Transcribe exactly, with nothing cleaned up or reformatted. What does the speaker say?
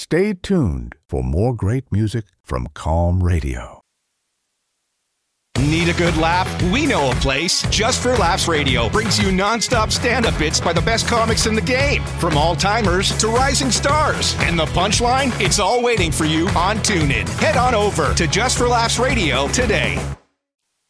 Stay tuned for more great music from Calm Radio. Need a good laugh? We know a place. Just for Laughs Radio brings you nonstop stand-up bits by the best comics in the game, from all-timers to rising stars. And the punchline? It's all waiting for you on TuneIn. Head on over to Just for Laughs Radio today.